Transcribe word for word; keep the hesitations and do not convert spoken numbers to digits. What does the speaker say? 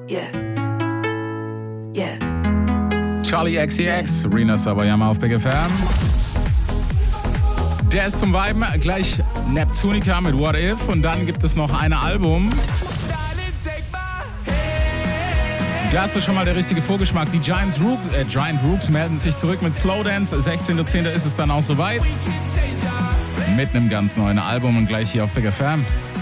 Yeah. Yeah. Charlie X C X, Rina Sawayama auf Big F M. Der ist zum Viben, gleich Neptunica mit What If und dann gibt es noch ein Album. Das ist schon mal der richtige Vorgeschmack. Die Giants Rooks, äh, Giant Rooks melden sich zurück mit Slowdance. sechzehnter zehnter ist es dann auch soweit. Mit einem ganz neuen Album und gleich hier auf Big F M.